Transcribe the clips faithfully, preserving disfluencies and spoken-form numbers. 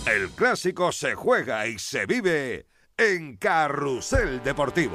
El clásico se juega y se vive en Carrusel Deportivo.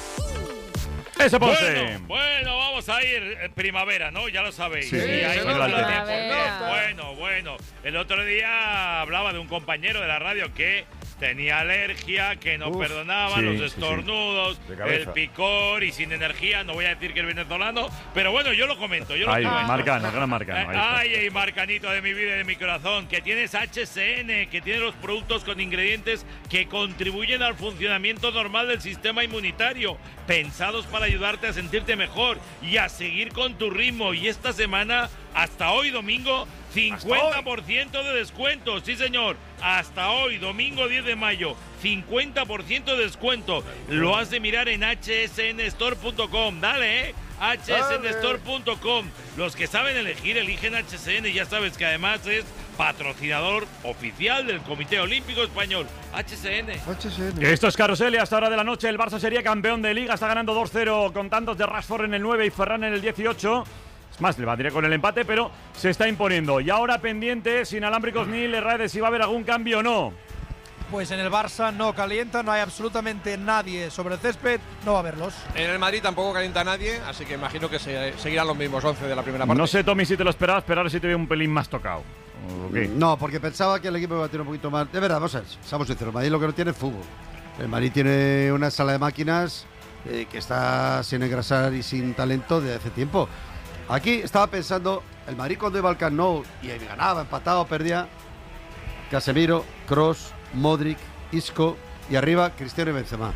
Eso, Ponce. Bueno, bueno, vamos a ir eh, primavera, ¿no? Ya lo sabéis. Sí, y ahí sí, no habla de primavera. deporte. Bueno, bueno. El otro día hablaba de un compañero de la radio que tenía alergia, que no Uf, perdonaba sí, los sí, estornudos, sí. De cabeza. el picor y sin energía. No voy a decir que es venezolano, pero bueno, yo lo comento. Yo lo Ahí, comento. Marcano, gran Marcano. Ahí está. Ay, ay, Marcanito de mi vida y de mi corazón, que tienes H C N, que tiene los productos con ingredientes que contribuyen al funcionamiento normal del sistema inmunitario, pensados para ayudarte a sentirte mejor y a seguir con tu ritmo. Y esta semana, hasta hoy domingo, cincuenta por ciento de descuento, sí señor, hasta hoy, domingo diez de mayo, cincuenta por ciento de descuento. Lo has de mirar en H S N store punto com, dale, eh. H S N store punto com. Los que saben elegir, eligen H S N. Ya sabes que además es patrocinador oficial del Comité Olímpico Español. H S N. H S N. Esto es Carrusel y hasta hora de la noche el Barça sería campeón de Liga. Está ganando dos cero con tantos de Rashford en el nueve y Ferran en el dieciocho. Es más, le batiré con el empate, pero se está imponiendo. Y ahora pendiente, sin alámbricos ni Lerra, de si va a haber algún cambio o no. Pues en el Barça no calienta, no hay absolutamente nadie sobre el césped, no va a haberlos. En el Madrid tampoco calienta nadie, así que imagino que se, seguirán los mismos once de la primera parte. No sé, Tommy, si te lo esperabas, pero ahora sí te veo un pelín más tocado. Okay. No, porque pensaba que el equipo iba a tener un poquito más. De verdad, vamos a ver, seamos sinceros, el Madrid lo que no tiene es fútbol. El Madrid tiene una sala de máquinas eh, que está sin engrasar y sin talento desde hace tiempo. Aquí estaba pensando, el Madrid cuando iba al Camp Nou y ganaba, empataba o perdía, Casemiro, Kroos, Modric, Isco y arriba Cristiano y Benzema.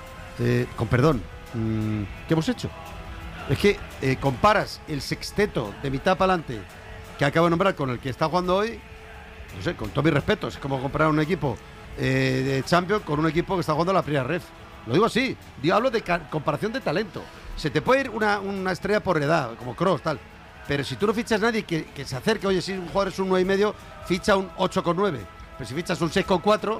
Eh, con perdón, mmm, ¿qué hemos hecho? Es que eh, comparas el sexteto de mitad para adelante que acabo de nombrar con el que está jugando hoy, no sé, con todo mi respeto, es como comparar un equipo eh, de Champions con un equipo que está jugando la primera ref. Lo digo así, yo hablo de comparación de talento. Se te puede ir una, una estrella por edad, como Kroos, tal. Pero si tú no fichas a nadie que, que se acerque, oye, si un jugador es un nueve y medio, ficha un ocho con nueve. Pero si fichas un seis con cuatro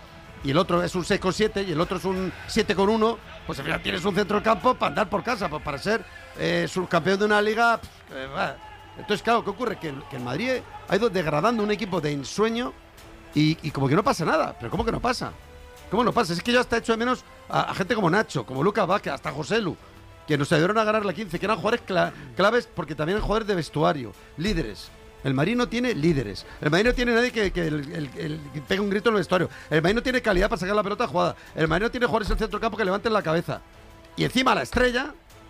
y el otro es un seis con siete y el otro es un siete con uno, pues al final tienes un centro del campo para andar por casa, pues para ser eh, subcampeón de una liga. Eh, bah. Entonces, claro, ¿qué ocurre? Que el, que el Madrid ha ido degradando un equipo de ensueño y, y como que no pasa nada. ¿Pero cómo que no pasa? ¿Cómo no pasa? Es que yo hasta he hecho de menos a, a gente como Nacho, como Lucas Vázquez, hasta Joselu, que nos ayudaron a ganar la quince, que eran jugadores cla claves porque también eran jugadores de vestuario, líderes. El Madrid no tiene líderes. El Madrid no tiene nadie que, que el, el, el, que pegue un grito en el vestuario. El Madrid no tiene calidad para sacar la pelota jugada. El Madrid no tiene jugadores en el centro del campo que levanten la cabeza. Y encima la estrella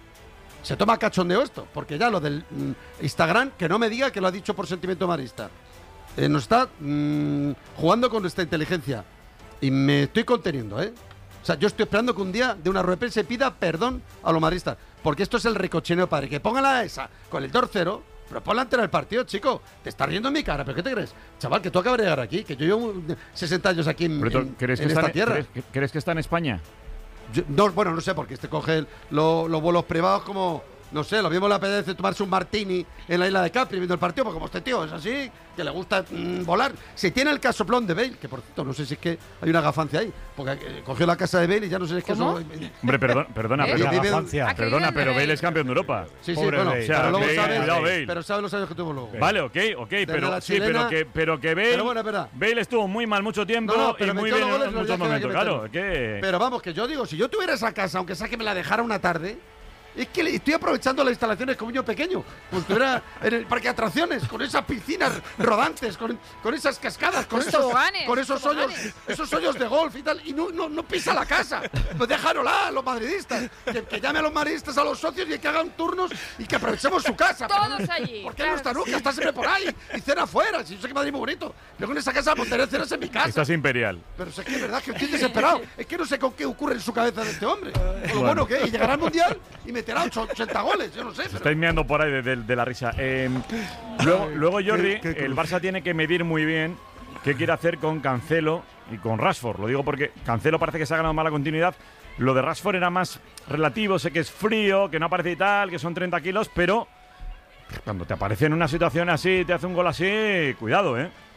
se toma cachondeo esto, porque ya lo del mm, Instagram, que no me diga que lo ha dicho por sentimiento marista. Eh, nos está mm, jugando con nuestra inteligencia. Y me estoy conteniendo, ¿eh? O sea, yo estoy esperando que un día de una rueda de prensa se pida perdón a los madridistas. Porque esto es el recochineo, padre. Que pongan a esa con el dos cero, pero ponla ante el partido, chico. Te está riendo en mi cara, ¿pero qué te crees? Chaval, que tú acabas de llegar aquí, que yo llevo sesenta años aquí en, en, ¿crees en que esta está, tierra. ¿crees, ¿Crees que está en España? Yo, no, bueno, no sé, porque este coge el, lo, los vuelos privados como... No sé, lo mismo le apetece tomarse un martini en la isla de Capri viendo el partido, porque como este tío es así, que le gusta mmm, volar. Si tiene el casoplón de Bale, que por cierto, no sé si es que hay una gafancia ahí, porque eh, cogió la casa de Bale y ya no sé si es que ¿Cómo? eso... Hombre, perdón, perdona, ¿Eh? perdona, Gafancia. perdona, pero Bale es campeón de Europa. Sí, sí, Pobre bueno, Bale. O sea, pero luego Bale, sabes, cuidado, Bale. pero sabes los años que tuvo luego. Vale, ok, ok, pero la sí, chilena, pero que, pero que Bale, pero bueno, es verdad. Bale estuvo muy mal mucho tiempo No, no, pero y muy metió bien los en goles los muchos días que había momentos, que claro. meterlos. Que... Pero vamos, que yo digo, si yo tuviera esa casa, aunque sea que me la dejara una tarde... Es que estoy aprovechando las instalaciones como un niño pequeño. Como si estuviera en el parque de atracciones, con esas piscinas rodantes, con, con esas cascadas, con Los esos, toboganes, con esos hoyos, toboganes. esos hoyos de golf y tal. Y no, no, no pisa la casa. Pues déjanosla a los madridistas. Que, que llame a los madridistas a los socios y que hagan turnos y que aprovechemos su casa. Todos Pero, allí, ¿por qué claro no está que nunca? sí. Está siempre por ahí. Y cena afuera. Si yo sé que Madrid es muy bonito. Yo con esa casa montaré cenas en mi casa. Estás imperial. Pero sé que es verdad que estoy desesperado. Es que no sé con qué ocurre en su cabeza de este hombre. Con lo Bueno. bueno que es. Y llegará al Mundial y meterá ochenta goles. Yo no sé. Se Pero... estáis meando por ahí de, de- de la risa. Eh, luego, luego, Jordi, qué- qué el cruz. Barça tiene que medir muy bien qué quiere hacer con Cancelo y con Rashford. Lo digo porque Cancelo parece que se ha ganado mala continuidad. Lo de Rashford era más relativo. Sé que es frío, que no aparece y tal, que son treinta kilos, pero cuando te aparece en una situación así, te hace un gol así, cuidado, ¿eh?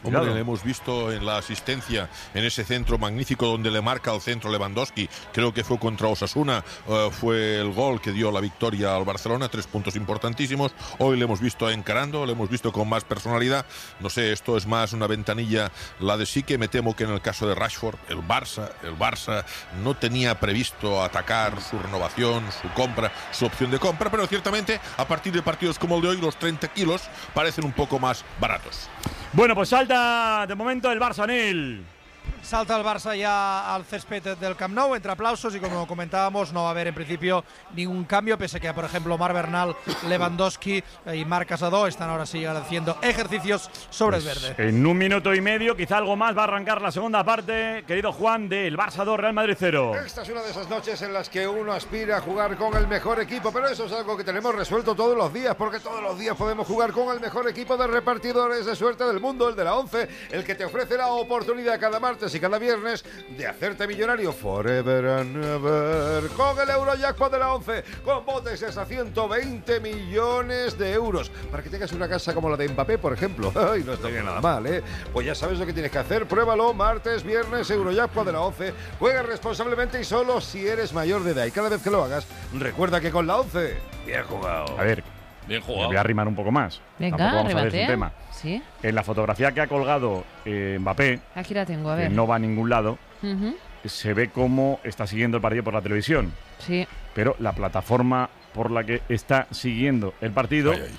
Hombre, le hemos visto en la asistencia en ese centro magnífico donde le marca el centro Lewandowski. Creo que fue contra Osasuna, uh, fue el gol que dio la victoria al Barcelona, tres puntos importantísimos. Hoy le hemos visto encarando, le hemos visto con más personalidad. No sé, esto es más una ventanilla la de Sique. Me temo que en el caso de Rashford, el Barça, el Barça no tenía previsto atacar su renovación, su compra, su opción de compra, pero ciertamente a partir de partidos como el de hoy, los treinta kilos parecen un poco más baratos. Bueno, pues salta de momento el Barça, Nil. Salta el Barça ya al césped del Camp Nou, entre aplausos, y como comentábamos, no va a haber en principio ningún cambio, pese a que, por ejemplo, Marc Bernal, Lewandowski y Marc Casado están ahora sí haciendo ejercicios sobre pues el verde. En un minuto y medio, quizá algo más, va a arrancar la segunda parte, querido Juan, del Barça dos, Real Madrid cero. Esta es una de esas noches en las que uno aspira a jugar con el mejor equipo, pero eso es algo que tenemos resuelto todos los días, porque todos los días podemos jugar con el mejor equipo de repartidores de suerte del mundo, el de la ONCE, el que te ofrece la oportunidad cada martes y cada viernes de hacerte millonario forever and ever con el Eurojackpot de la ONCE, con botes de hasta ciento veinte millones de euros para que tengas una casa como la de Mbappé, por ejemplo. Ay, no estaría nada mal, ¿eh? Pues ya sabes lo que tienes que hacer, pruébalo martes, viernes, Eurojackpot de la ONCE. Juega responsablemente y solo si eres mayor de edad, y cada vez que lo hagas, recuerda que con la ONCE, bien jugado. A ver, bien jugado. Me voy a arrimar un poco más. Venga, rebate. Tema. Sí. En la fotografía que ha colgado eh, Mbappé, aquí la tengo, a ver. que no va a ningún lado, uh-huh. se ve cómo está siguiendo el partido por la televisión. Sí. Pero la plataforma por la que está siguiendo el partido, ay, ay.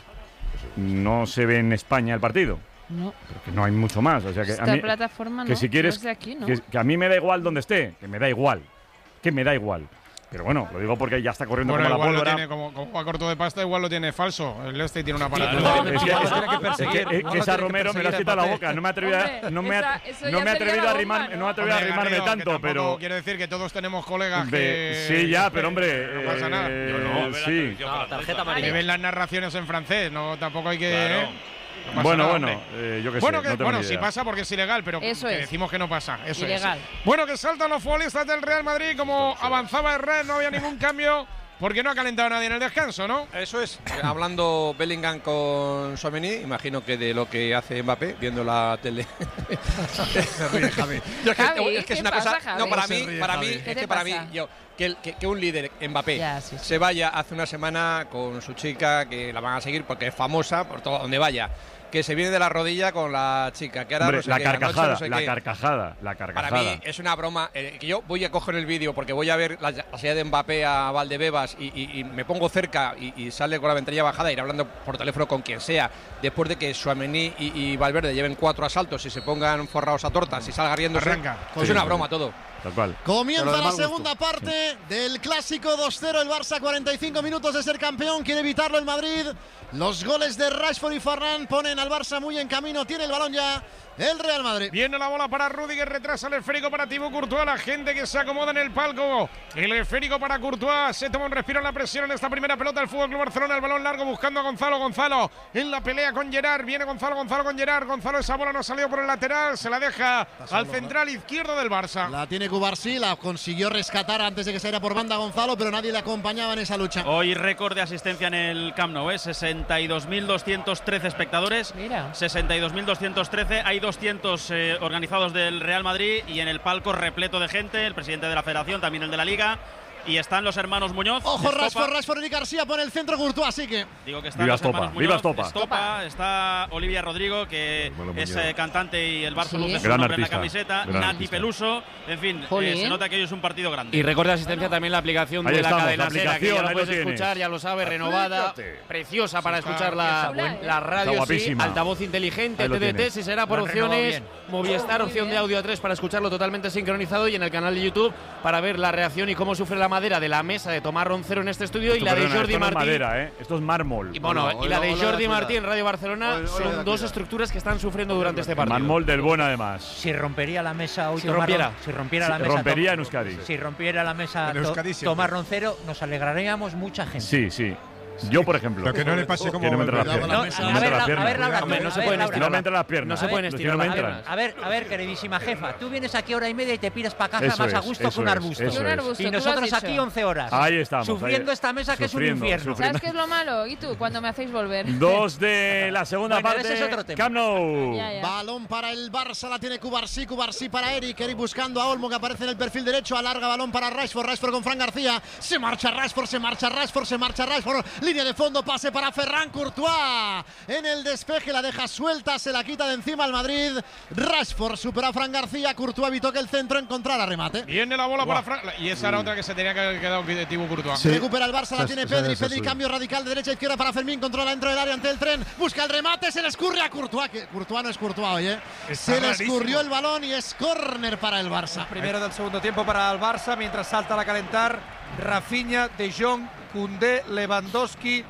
no se ve en España el partido. No. Porque no hay mucho más. O sea que Esta a mí, plataforma que no, si quieres, no es de aquí, ¿no? que, que a mí me da igual donde esté, que me da igual, que me da igual. Pero bueno, lo digo porque ya está corriendo bueno, como la pólvora. Lo tiene, como, como va corto de pasta, igual lo tiene falso. El este tiene una parada. No, no, es que, es que, es que, que esa Romero me la has quitado la boca. No me he atrevido, a, no me, esa, no me he atrevido a arrimar, ¿no? no me he atrevido a arrimarme tanto, pero quiero decir que todos tenemos colegas de, que sí, ya, pero hombre, no pasa nada. Eh, Yo no, sí. No, tarjeta amarilla. Que ven las narraciones en francés, no tampoco hay que claro. No bueno, nada, bueno, eh, yo qué bueno, sé. Que, no tengo bueno, ni idea. sí pasa porque es ilegal, pero eso que es. decimos que no pasa. Eso ilegal. Es. Bueno, que saltan los futbolistas del Real Madrid, como avanzaba Herrera, no había ningún cambio. Porque no ha calentado nadie en el descanso, ¿no? Eso es. Hablando Bellingham con Tchouaméni, imagino que de lo que hace Mbappé, viendo la tele. Se ríe, Javi. Yo es que, Javi, es, que es una pasa, cosa. Javi? No, para Se mí, ríe, para Javi. mí, ¿Qué es te que para pasa? mí, yo, que, que, que un líder, Mbappé, ya, sí, sí. se vaya hace una semana con su chica, que la van a seguir porque es famosa por todo donde vaya. Que se viene de la rodilla con la chica. Que ahora Hombre, no sé la, qué, carcajada, no sé la qué. carcajada, la carcajada. Para mí es una broma. Eh, que yo voy a coger el vídeo porque voy a ver la, la salida de Mbappé a Valdebebas y, y, y me pongo cerca y, y sale con la ventanilla bajada e ir hablando por teléfono con quien sea. Después de que Tchouaméni y, y Valverde lleven cuatro asaltos y se pongan forrados a tortas y salga riéndose. Arranca. Es Sí, una sí. broma todo. Tal cual. Comienza la segunda parte del clásico dos cero. El Barça, cuarenta y cinco minutos de ser campeón. Quiere evitarlo el Madrid. Los goles de Rashford y Ferran ponen al Barça muy en camino. Tiene el balón ya el Real Madrid. Viene la bola para Rudiger, retrasa el esférico para Thibaut Courtois. La gente que se acomoda en el palco. El esférico para Courtois. Se toma un respiro en la presión en esta primera pelota del Fútbol Club Barcelona. El balón largo buscando a Gonzalo. Gonzalo en la pelea con Gerard. Viene Gonzalo, Gonzalo con Gerard. Gonzalo, esa bola no ha salido por el lateral. Se la deja al central izquierdo del Barça. La tiene Cubarsí, la consiguió rescatar antes de que saliera por banda Gonzalo, pero nadie le acompañaba en esa lucha. Hoy récord de asistencia en el Camp Nou, ¿eh? sesenta y dos mil doscientos trece espectadores. Mira. sesenta y dos mil doscientos trece. Hay doscientos eh, organizados del Real Madrid y en el palco repleto de gente. El presidente de la Federación, también el de la Liga. Y están los hermanos Muñoz. Ojo, Estopa. Rashford, Rashford y García por el centro Courtois, así que... Digo que están Viva los Estopa, hermanos viva Muñoz, Estopa. Estopa, está Olivia Rodrigo, que Bueno, es Muñoz. eh, cantante y el Barça Sí. luce su Gran nombre en la artista, camiseta. gran Nati artista. Peluso. En fin, Jolín. eh, se nota que hoy es un partido grande. Y recuerda asistencia también la aplicación Ahí de la estamos, cadena la Ser, que aplicación, ya la ahí puedes lo tienes. escuchar, ya lo sabes, renovada, Aplícate. preciosa para Está- escuchar la, está buena, ¿eh? la Está radio, sí, guapísima. altavoz inteligente, Ahí lo T D T, tienes. si será por Lo renovó opciones, bien. Movistar, Muy opción de bien. audio a tres para escucharlo totalmente sincronizado y en el canal de YouTube para ver la reacción y cómo sufre la madera de la mesa de Tomás Roncero en este estudio y Esto, la de perdona, Jordi esto no es Martín. madera, ¿eh? Esto es mármol. Y bueno, Hola, y la hola, de hola, Jordi cuidado. Martín, Radio Barcelona, Hola, hola, son cuidado. dos estructuras que están sufriendo durante este partido. Mármol del bueno, además. Si rompería la mesa hoy Si Tomás rompiera. Ron- si rompiera la Sí, mesa rompería Tom- en Euskadi. si rompiera la mesa En To- Euskadi siempre. Tomás Roncero, nos alegraríamos mucha gente. Sí, sí. Yo, por ejemplo. Lo que no le pase como que no me entre las Valverde. piernas. No, No me a ver, entre las a ver, piernas. Laura, Hombre, no se a ver, pueden Laura. estirar. No me entran las piernas. No se pueden Lucía, estirar no me las entran. piernas. A ver, a ver, queridísima jefa, tú vienes aquí hora y media y te piras para casa Eso más a es, gusto eso que un es, arbusto. eso Un es. arbusto, Y tú lo has nosotros dicho. aquí once horas. Ahí estamos. Sufriendo ahí. esta mesa que Sufriendo, es un infierno. sufriendo. ¿Sabes qué es lo malo? ¿Y tú? Cuando me hacéis volver. Dos de la segunda Bueno, parte. ese es otro tema. Camp Nou. Ya, ya. Balón para el Barça, la tiene Cubarsí, Cubarsí para Eric, Eric buscando a Olmo que aparece en el perfil derecho, alarga balón para Rashford, Rashford con Fran García, se marcha Rashford, se marcha Rashford, se marcha Rashford, línea de fondo, pase para Ferran Courtois, en el despeje la deja suelta, se la quita de encima al Madrid, Rashford supera a Fran García, Courtois evitó que el centro encontrara remate. Viene la bola para Fran. Y esa era otra que se tenía que haber quedado Thibaut Courtois. Sí. Recupera el Barça, la Esa- tiene esa Pedri, debe ser Pedri suya. cambio radical de derecha a izquierda para Fermín, controla dentro del área ante el tren, busca el remate, se le escurre a Courtois, que Courtois no es Courtois hoy, ¿eh? Está se le rarísimo. escurrió el balón y es córner para el Barça. Primero del segundo tiempo para el Barça, mientras salta a calentar Rafinha, De Jong, Koundé, Lewandowski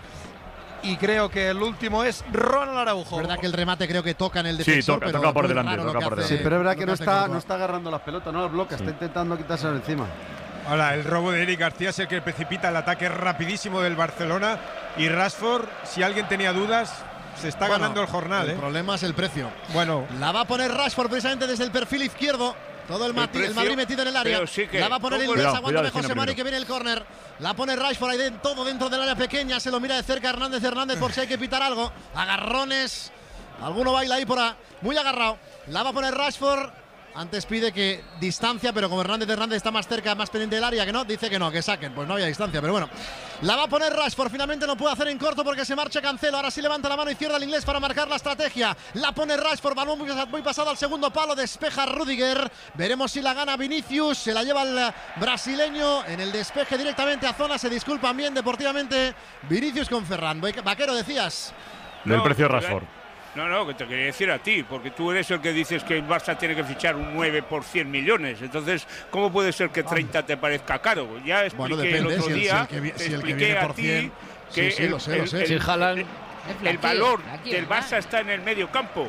y creo que el último es Ronald Araujo. Verdad que el remate creo que toca en el Sí, defensor, toca, pero toca por muy delante, raro lo toca que por hace- Sí, pero es verdad que lo no hace está, Courtois. no está agarrando las pelotas, no las bloquea, está intentando quitárselo encima. Ahora, el robo de Eric García es el que precipita el ataque rapidísimo del Barcelona. Y Rashford, si alguien tenía dudas, se está Bueno, ganando el jornal. El ¿eh? problema es el precio. Bueno, La va a poner Rashford precisamente desde el perfil izquierdo. Todo el, Mati- el precio, Madrid metido en el área. pero sí que- la va a poner el Cuidado, inglés, aguántame cuidado, José Mari primero. que viene el córner. La pone Rashford ahí den- todo dentro del área pequeña. Se lo mira de cerca Hernández Hernández por si hay que pitar algo. Agarrones. Alguno baila ahí por ahí. Muy agarrado. La va a poner Rashford. Antes pide que distancia, pero como Hernández Hernández está más cerca, más pendiente del área, que no, dice que no, que saquen. Pues no había distancia, pero bueno. La va a poner Rashford, finalmente lo puede hacer en corto porque se marcha Cancelo. Ahora sí levanta la mano izquierda el inglés para marcar la estrategia. La pone Rashford, balón muy, muy pasado al segundo palo, despeja Rudiger. Veremos si la gana Vinicius, se la lleva el brasileño en el despeje directamente a zona. Se disculpan bien deportivamente Vinicius con Ferran. Vaquero, decías. Del No, precio de pero- Rashford. No, no, que te quería decir a ti, porque tú eres el que dices que el Barça tiene que fichar un nueve por cien millones. Entonces, ¿cómo puede ser que treinta te parezca caro? Ya expliqué Bueno, el depende, otro si el- si día, el que vi- te si el que expliqué viene a por ti cien, que sí, sí, el, lo sé, lo el- sé. el- Si Haaland- el- Flaky, el valor Flaky, del ¿verdad? Barça está en el medio campo.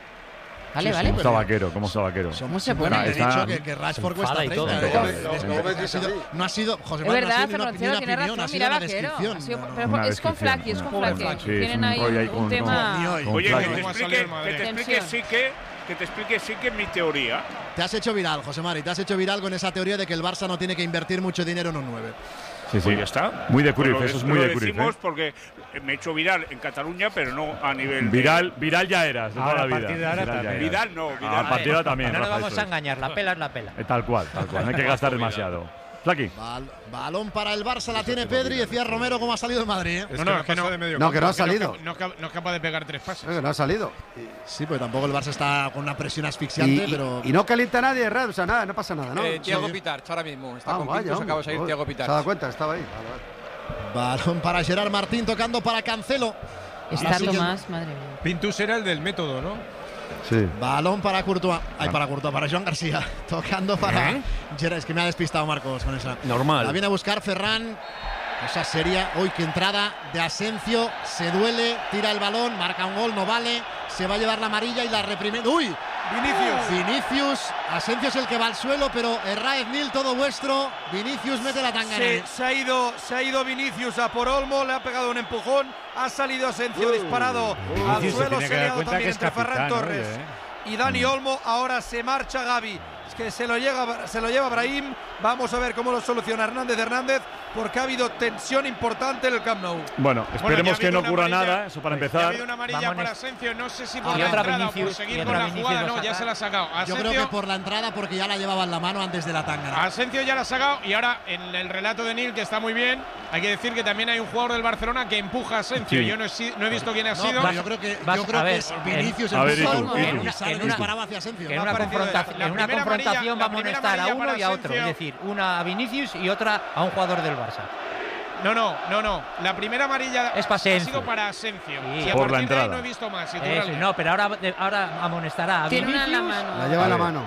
Vale, Sí, sí, vale. ¿Cómo está vaquero? ¿Cómo está vaquero? ¿Cómo se Bueno, pone? he Está- dicho que, que Rashford se cuesta enfada y todo. treinta. Impecable. ¿eh? Los goles No ha sido, no ha sido, José Es Manuel, no verdad, ha sido ni una, Fernández ni una tiene opinión, razón. ha sido Mira, una vaquero. descripción. Ha sido- No, no. pero Una es con descripción, Flaky, es con una- Flaky. Sí, es Tienen un ahí rollo ahí un con- tema. Ni hoy. con Oye, Flaky. que te ¿Cómo ha salido explique, el Madrid? que te explique Tensión. sí que, que te explique sí que mi teoría. Te has hecho viral, José Mari, te has hecho viral con esa teoría de que el Barça no tiene que invertir mucho dinero en un nueve. Sí, sí. Pues ya está. Muy de Pues Cruyff, lo- eso es muy lo de Cruyff. decimos ¿eh? porque me he hecho viral en Cataluña, pero no a nivel. de- Viral, viral ya eras, de toda Ahora, la a vida. partir de ahora Viral ya también. eras. Vidal no, Ah, Vidal. a partir de ahora también. No nos Rafa, vamos eso a es. engañar, la pela es la pela. Eh, Tal cual, tal cual. No hay que gastar demasiado. Flaky. Bal- balón para el Barça, la tiene Pedri. Decía Romero cómo ha salido el Madrid. ¿eh? es No, que no, no, es que no, de medio No, que no ha campo, salido. No, es cap- no es capaz de pegar tres pases. Eh, que no ha salido. Sí, pues tampoco el Barça está con una presión Y, asfixiante, y- pero. y no calienta a nadie, Red, o sea, nada, no pasa nada, ¿no? Eh, Thiago Sí. Pitarch ahora mismo. Está Ah, con vaya, Pintus, acaba de salir hombre. Thiago Se ha dado Pitarch. cuenta, estaba ahí. Vale, vale. Balón para Gerard Martín tocando para Cancelo. Está Así que- más, madre mía. Pintus era el del método, ¿no? Sí. Balón para Courtois. Ay, para Courtois, para Joan García. Tocando para. ¿Eh? Gerard, es que me ha despistado Marcos con esa. Normal. La viene a buscar Ferran. Cosa seria. Hoy que entrada de Asencio. Se duele, tira el balón, marca un gol, no vale. Se va a llevar la amarilla y la reprime. ¡Uy! Vinicius. Vinicius. Asencio es el que va al suelo, pero Herráez Nil, todo vuestro. Vinicius mete la tangana. Se, se ha ido, se ha ido Vinicius a por Olmo, le ha pegado un empujón, ha salido Asencio disparado al Vinicius se suelo, tiene se que ha dar liado cuenta también que es entre Ferran capitán, Torres oye, eh. y Dani Olmo. Ahora se marcha Gavi, es que se lo, llega, se lo lleva Brahim. Vamos a ver cómo lo soluciona Hernández Hernández, porque ha habido tensión importante en el Camp Nou. Bueno, ya ha esperemos que habido no una ocurra amarilla. nada, eso para Ya ha empezar. habido una amarilla Vámonos. para Asencio, no sé si por Y la otra entrada o por Vinicius, seguir y con otra la Vinicius jugada, lo no, ya saca. se la ha sacado. Yo Asencio, creo que por la entrada, porque ya la llevaban la mano antes de la tangana. Asencio ya la ha sacado y ahora en el relato de Nil, que está muy bien, hay que decir que también hay un jugador del Barcelona que empuja a Asencio. Sí. Yo no he, si- no he visto quién ha No, sido. pero yo creo que, vas- yo creo a que ver, es en- Vinicius a ver, el ¿y tú? empujón, ¿Y y tú? sale En una- disparaba hacia Asencio. Que en Me una, ha parecido confrontación, la en una primera confrontación amarilla- va a la primera amonestar a amarilla uno para y a otro. Asencio. Es decir, una a Vinicius y otra a un jugador del Barça. No, no, no, no. La primera amarilla Es para ha sido Asencio. para Asencio. Sí. Y a Por la partir de ahí entrada. no he visto más. Eso, Iturralde. no, pero ahora, de- ahora amonestará a Tiene una Vinicius. en la mano. La lleva A en la ver. mano.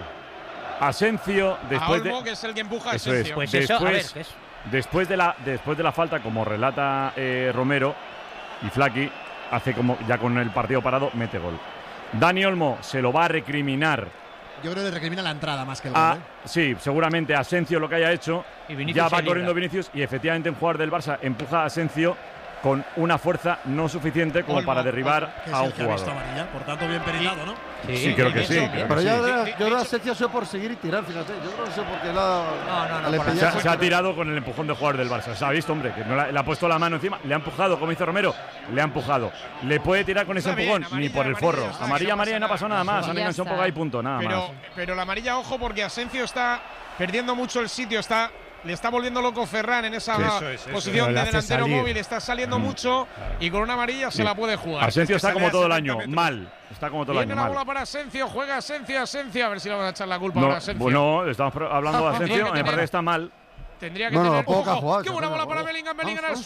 Asensio, a después Olmo, de. que es el que empuja a Eso Asencio. es. Pues eso, a ver, Después- que es- Después de la, después de la falta, como relata eh, Romero y Flaky, hace como ya con el partido parado, mete gol. Dani Olmo se lo va a recriminar. Yo creo que le recrimina la entrada más que el a, gol. ¿eh? sí, seguramente a Asencio lo que haya hecho. Y Vinicius Ya se va libra. corriendo Vinicius y efectivamente un jugador del Barça empuja a Asencio con una fuerza no suficiente como Olmo, para derribar que es a un el que ha visto jugador. amarilla, por tanto bien peritado, ¿no? Sí, sí, creo que sí. Creo que Pero sí. yo creo yo creo que Asensio ha sido por seguir y tirar, fíjate. Yo creo que ha sido porque la, No, no, no, al por la- Se ha, empeñarse- se ha tirado con el empujón de jugador del Barça. Se ha visto, hombre, que no le, le ha puesto la mano encima, le ha empujado, como hizo Romero, le ha empujado. ¿Le puede tirar con ese Está bien, empujón? Ni amarilla, por el amarilla, forro. ya está, Amarilla, que no amarilla, no pasa pasó nada nada. más. Han Ya enganchado un está. poco ahí, punto, nada Pero, más. pero la amarilla, ojo, porque Asensio está perdiendo mucho el sitio, está le está volviendo loco Ferran en esa Sí, eso es, eso posición es. de Le hace delantero salir. móvil, está saliendo mucho y con una amarilla se Sí. la puede jugar. Asensio Que está sale como a todo el setenta año, metros. mal. Está como todo el Viene año, la mal. bola para Asensio, juega Asensio, Asensio, a ver si le vamos a echar la culpa No, ahora a Asensio. bueno, estamos pro- hablando de Asensio, me parece que está mal. Tendría que No, no, tener. poco que ha Ojo, jugado, qué yo buena creo. bola para Bellingham, Bellingham al Vamos,